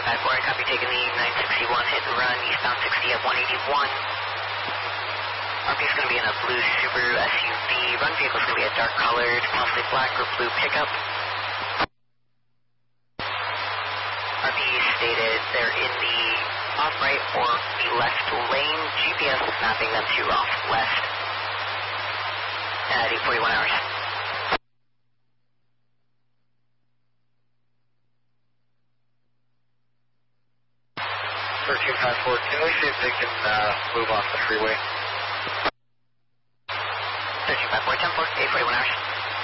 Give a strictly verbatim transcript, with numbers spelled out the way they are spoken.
five four, I copy, taking the nine sixty-one, hit and run, eastbound sixty at one eighty-one. R P is going to be in a blue Subaru S U V. Run vehicle is going to be a dark colored, possibly black or blue pickup. R P stated they're in the off-right or the left lane. G P S is mapping them to off-west at eight forty-one hours. thirteen five four, can we see if they can uh, move off the freeway? thirteen five four, ten four, eight forty-one hours.